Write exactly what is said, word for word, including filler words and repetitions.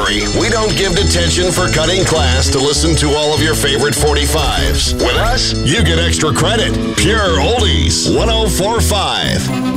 worry, we don't give detention for cutting class to listen to all of your favorite forty-fives. With us, you get extra credit. Pure Oldies, one oh four point five.